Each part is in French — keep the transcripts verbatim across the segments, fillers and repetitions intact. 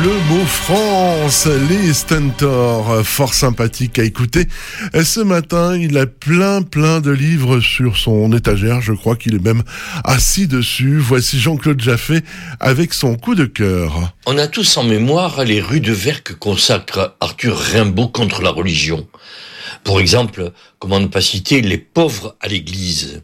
Le mot France, les Stentors, fort sympathique à écouter. Ce matin, il a plein plein de livres sur son étagère, je crois qu'il est même assis dessus. Voici Jean-Claude Jaffé avec son coup de cœur. On a tous en mémoire les rues de verre que consacre Arthur Rimbaud contre la religion. Pour exemple, comment ne pas citer les pauvres à l'église.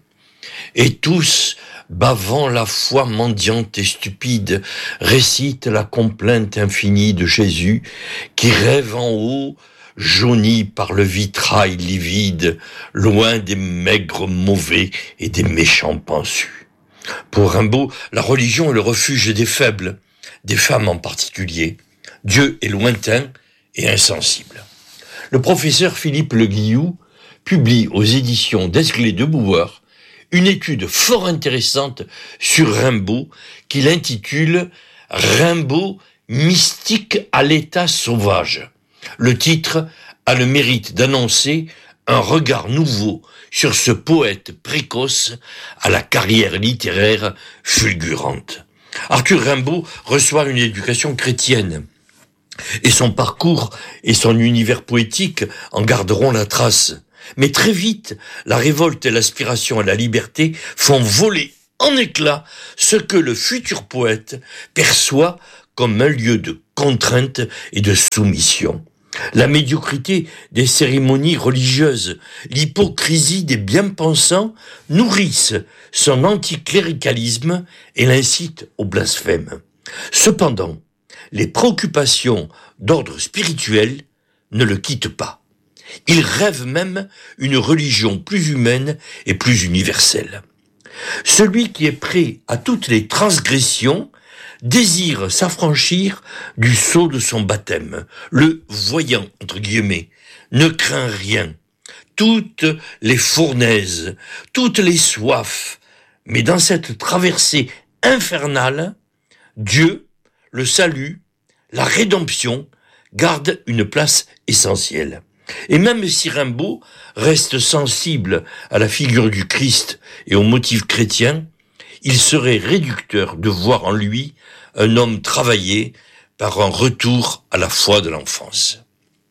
Et tous, bavant la foi mendiante et stupide, récitent la complainte infinie de Jésus, qui rêve en haut, jauni par le vitrail livide, loin des maigres mauvais et des méchants pensus. Pour Rimbaud, la religion est le refuge des faibles, des femmes en particulier. Dieu est lointain et insensible. Le professeur Philippe Le Guillou publie aux éditions Desclée de Brouwer une étude fort intéressante sur Rimbaud qu'il intitule « Rimbaud, mystique à l'état sauvage ». Le titre a le mérite d'annoncer un regard nouveau sur ce poète précoce à la carrière littéraire fulgurante. Arthur Rimbaud reçoit une éducation chrétienne et son parcours et son univers poétique en garderont la trace. Mais très vite, la révolte et l'aspiration à la liberté font voler en éclats ce que le futur poète perçoit comme un lieu de contrainte et de soumission. La médiocrité des cérémonies religieuses, l'hypocrisie des bien-pensants nourrissent son anticléricalisme et l'incitent au blasphème. Cependant, les préoccupations d'ordre spirituel ne le quittent pas. Il rêve même une religion plus humaine et plus universelle. Celui qui est prêt à toutes les transgressions désire s'affranchir du sceau de son baptême. Le voyant, entre guillemets, ne craint rien. Toutes les fournaises, toutes les soifs, mais dans cette traversée infernale, Dieu, le salut, la rédemption gardent une place essentielle. Et même si Rimbaud reste sensible à la figure du Christ et aux motifs chrétiens, il serait réducteur de voir en lui un homme travaillé par un retour à la foi de l'enfance.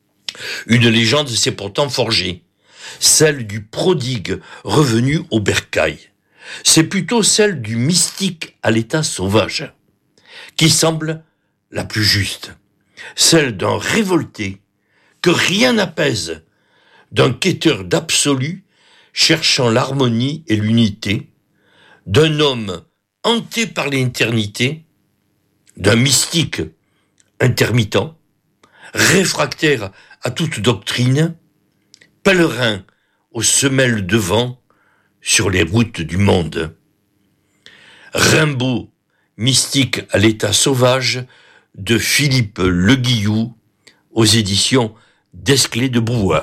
Une légende s'est pourtant forgée, celle du prodigue revenu au bercail. C'est plutôt celle du mystique à l'état sauvage, qui semble la plus juste, celle d'un révolté que rien n'apaise, d'un quêteur d'absolu cherchant l'harmonie et l'unité, d'un homme hanté par l'éternité, d'un mystique intermittent, réfractaire à toute doctrine, pèlerin aux semelles de vent sur les routes du monde. Rimbaud, mystique à l'état sauvage, de Philippe Le Guillou, aux éditions Desclée de Brouwer.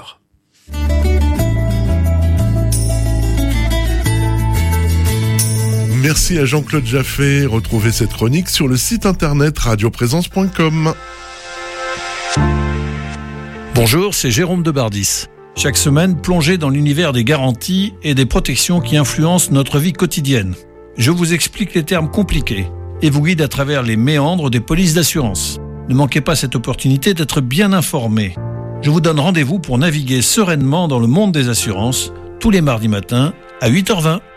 Merci à Jean-Claude Jaffé. Retrouvez cette chronique sur le site internet radio présence point com. Bonjour, c'est Jérôme Debardis. Chaque semaine, plongez dans l'univers des garanties et des protections qui influencent notre vie quotidienne. Je vous explique les termes compliqués et vous guide à travers les méandres des polices d'assurance. Ne manquez pas cette opportunité d'être bien informé. Je vous donne rendez-vous pour naviguer sereinement dans le monde des assurances tous les mardis matins à huit heures vingt.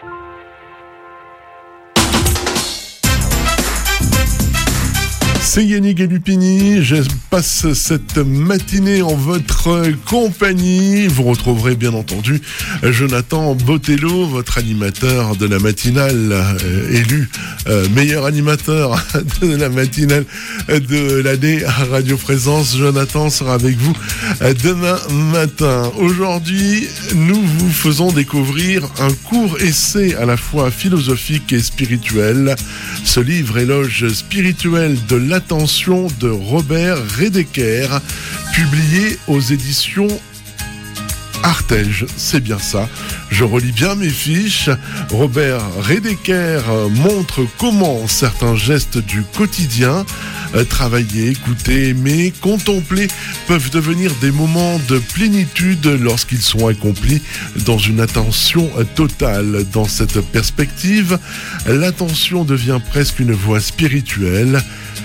C'est Yannick Lupini, je passe cette matinée en votre compagnie. Vous retrouverez bien entendu Jonathan Botello, votre animateur de la matinale, euh, élu euh, meilleur animateur de la matinale de l'année à Radio Présence. Jonathan sera avec vous demain matin. Aujourd'hui, nous vous faisons découvrir un court essai à la fois philosophique et spirituel. Ce livre éloge spirituel de l'attention de Robert Redeker, publié aux éditions Artege, c'est bien ça. Je relis bien mes fiches. Robert Redeker montre comment certains gestes du quotidien, travailler, écouter, aimer, contempler, peuvent devenir des moments de plénitude lorsqu'ils sont accomplis dans une attention totale. Dans cette perspective, l'attention devient presque une voie spirituelle.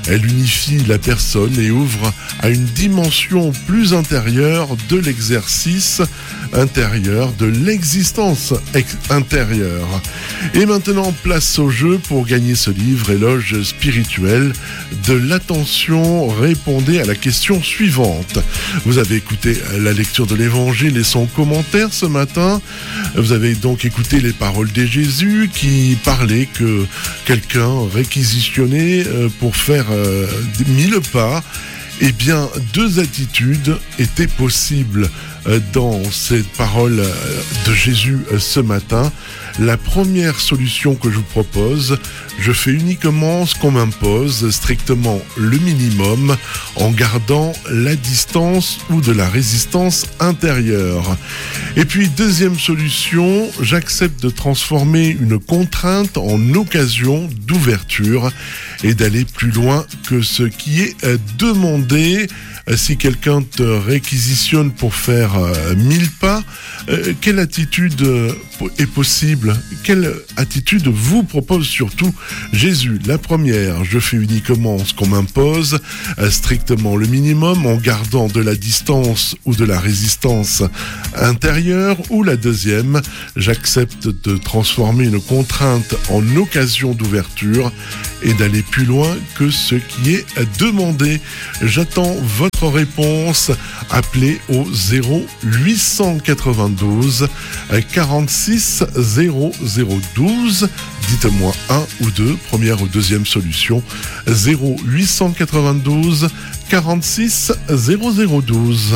Elle unifie la personne et ouvre à une dimension plus intérieure de l'exercice intérieur, de l'existence ex- intérieure. Et maintenant, place au jeu pour gagner ce livre, Éloge spirituel de l'attention. Répondez à la question suivante. Vous avez écouté la lecture de l'Évangile et son commentaire ce matin. Vous avez donc écouté les paroles de Jésus qui parlait que quelqu'un réquisitionné pour faire euh, mille pas. Eh bien, deux attitudes étaient possibles dans ces paroles de Jésus ce matin. La première solution que je vous propose, je fais uniquement ce qu'on m'impose, strictement le minimum, en gardant la distance ou de la résistance intérieure. Et puis, deuxième solution, j'accepte de transformer une contrainte en occasion d'ouverture et d'aller plus loin que ce qui est demandé. Si quelqu'un te réquisitionne pour faire euh, mille pas, euh, quelle attitude euh, est possible? Quelle attitude vous propose surtout Jésus? La première, je fais uniquement ce qu'on m'impose, euh, strictement le minimum, en gardant de la distance ou de la résistance intérieure. Ou la deuxième, j'accepte de transformer une contrainte en occasion d'ouverture et d'aller plus loin que ce qui est demandé. J'attends votre réponse. Appelez au zéro huit cent quatre-vingt-douze quarante-six zéro zéro douze. Dites-moi un ou deux, première ou deuxième solution. zéro huit cent quatre-vingt-douze quarante-six zéro zéro douze.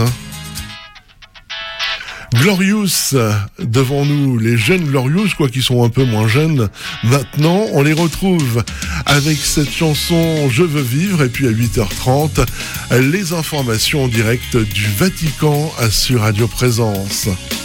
Glorious, devant nous, les jeunes Glorious, quoi qu'ils sont un peu moins jeunes maintenant, on les retrouve avec cette chanson Je veux vivre, et puis à huit heures trente, les informations en direct du Vatican sur Radio Présence.